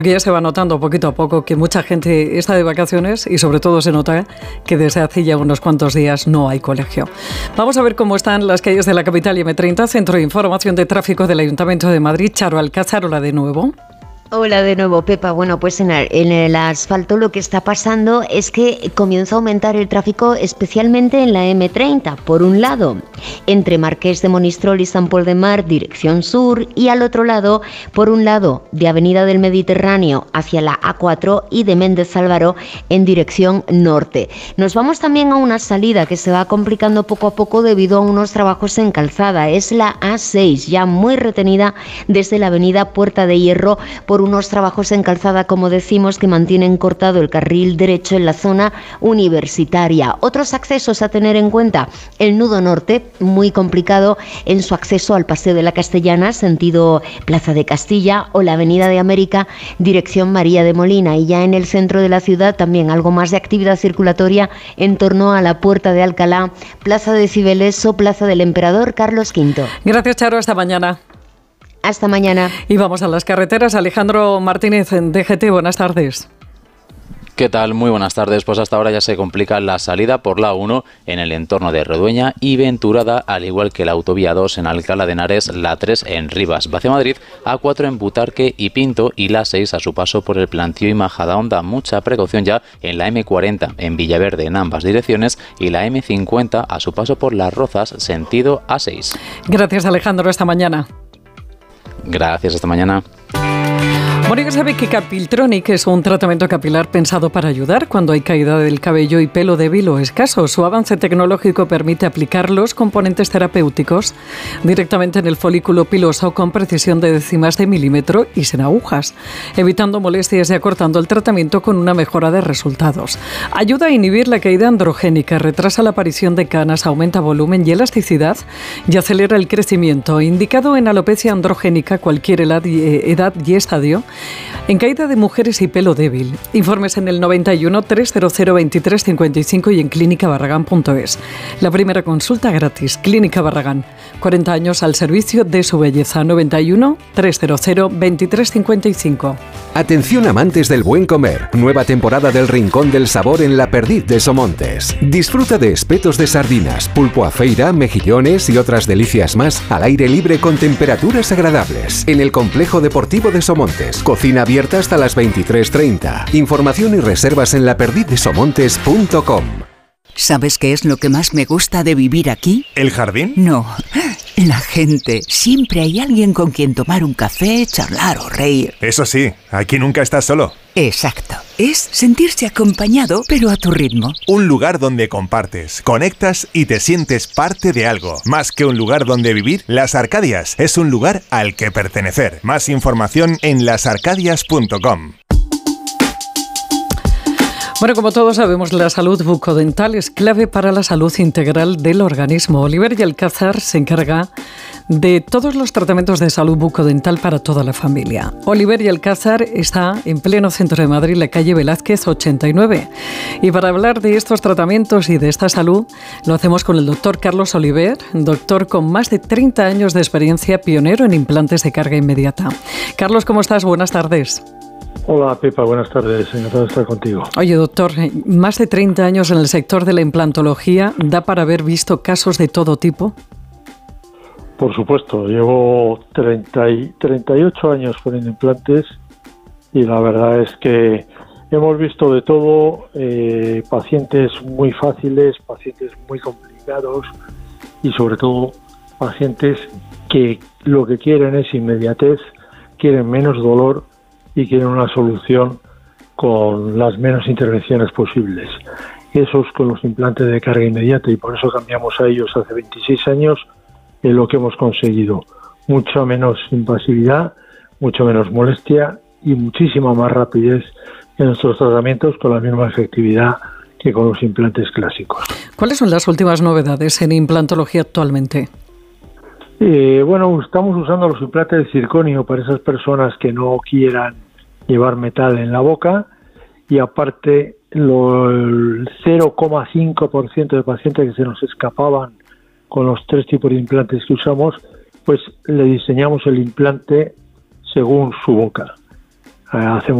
Que ya se va notando poquito a poco que mucha gente está de vacaciones y sobre todo se nota que desde hace ya unos cuantos días no hay colegio. Vamos a ver cómo están las calles de la capital y M30, Centro de Información de Tráfico del Ayuntamiento de Madrid. Charo Alcázar, hola de nuevo. Hola de nuevo, Pepa. Bueno, pues en el asfalto lo que está pasando es que comienza a aumentar el tráfico, especialmente en la M30. Por un lado, entre Marqués de Monistrol y Sant Pol de Mar, dirección sur, y al otro lado, por un lado, de Avenida del Mediterráneo hacia la A4 y de Méndez Álvaro en dirección norte. Nos vamos también a una salida que se va complicando poco a poco debido a unos trabajos en calzada. Es la A6, ya muy retenida desde la Avenida Puerta de Hierro por unos trabajos en calzada, como decimos, que mantienen cortado el carril derecho en la zona universitaria. Otros accesos a tener en cuenta: el nudo norte, muy complicado en su acceso al Paseo de la Castellana, sentido Plaza de Castilla, o la Avenida de América, dirección María de Molina. Y ya en el centro de la ciudad también algo más de actividad circulatoria en torno a la Puerta de Alcalá, Plaza de Cibeles o Plaza del Emperador Carlos V. Gracias, Charo. Hasta mañana. Hasta mañana. Y vamos a las carreteras. Alejandro Martínez, en DGT, buenas tardes. ¿Qué tal? Muy buenas tardes. Pues hasta ahora ya se complica la salida por la 1 en el entorno de Redueña y Venturada, al igual que la autovía 2 en Alcalá de Henares, la 3 en Rivas, hacia Madrid, A4 en Butarque y Pinto y la 6 a su paso por el Plantío y Majadahonda. Mucha precaución ya en la M40 en Villaverde en ambas direcciones y la M50 a su paso por Las Rozas, sentido A6. Gracias, Alejandro. Hasta mañana. Gracias, hasta mañana. Mónica sabe que Capiltronic es un tratamiento capilar pensado para ayudar cuando hay caída del cabello y pelo débil o escaso. Su avance tecnológico permite aplicar los componentes terapéuticos directamente en el folículo piloso con precisión de décimas de milímetro y sin agujas, evitando molestias y acortando el tratamiento con una mejora de resultados. Ayuda a inhibir la caída androgénica, retrasa la aparición de canas, aumenta volumen y elasticidad y acelera el crecimiento. Indicado en alopecia androgénica, cualquier edad y estadio, en caída de mujeres y pelo débil. Informes en el 91 300 23 55 y en clínicabarragán.es. La primera consulta gratis. Clínica Barragán, 40 años al servicio de su belleza. 91 300 23 55. Atención amantes del buen comer. Nueva temporada del Rincón del Sabor en La Perdiz de Somontes. Disfruta de espetos de sardinas, pulpo a feira, mejillones y otras delicias más al aire libre con temperaturas agradables. En el Complejo Deportivo de Somontes. Cocina abierta hasta las 23:30. Información y reservas en laperdizdesomontes.com. ¿Sabes qué es lo que más me gusta de vivir aquí? ¿El jardín? No, la gente. Siempre hay alguien con quien tomar un café, charlar o reír. Eso sí, aquí nunca estás solo. Exacto. Es sentirse acompañado, pero a tu ritmo. Un lugar donde compartes, conectas y te sientes parte de algo. Más que un lugar donde vivir, Las Arcadias es un lugar al que pertenecer. Más información en lasarcadias.com. Bueno, como todos sabemos, la salud bucodental es clave para la salud integral del organismo. Oliver y Alcázar se encarga de todos los tratamientos de salud bucodental para toda la familia. Oliver y Alcázar está en pleno centro de Madrid, la calle Velázquez 89. Y para hablar de estos tratamientos y de esta salud, lo hacemos con el doctor Carlos Oliver, doctor con más de 30 años de experiencia, pionero en implantes de carga inmediata. Carlos, ¿cómo estás? Buenas tardes. Hola, Pepa, buenas tardes. Encantado de estar contigo. Oye, doctor, más de 30 años en el sector de la implantología, ¿da para haber visto casos de todo tipo? Por supuesto, llevo 38 años poniendo implantes y la verdad es que hemos visto de todo, pacientes muy fáciles, pacientes muy complicados y sobre todo pacientes que lo que quieren es inmediatez, quieren menos dolor y quieren una solución con las menos intervenciones posibles. Eso es con los implantes de carga inmediata y por eso cambiamos a ellos hace 26 años en lo que hemos conseguido. Mucha menos invasividad, mucho menos molestia y muchísima más rapidez en nuestros tratamientos con la misma efectividad que con los implantes clásicos. ¿Cuáles son las últimas novedades en implantología actualmente? Bueno, estamos usando los implantes de circonio para esas personas que no quieran llevar metal en la boca y aparte el 0,5% de pacientes que se nos escapaban con los 3 tipos de implantes que usamos, pues le diseñamos el implante según su boca. hace